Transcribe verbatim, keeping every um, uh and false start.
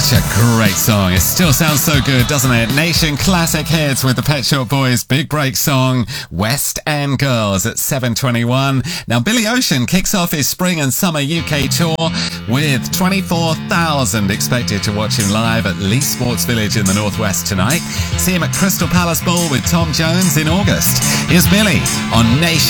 Such a great song. It still sounds so good, doesn't it? Nation Classic Hits with the Pet Shop Boys' big break song, West End Girls, at seven twenty-one. Now, Billy Ocean kicks off his spring and summer U K tour with twenty-four thousand expected to watch him live at Leigh Sports Village in the Northwest tonight. See him at Crystal Palace Bowl with Tom Jones in August. Here's Billy on Nation.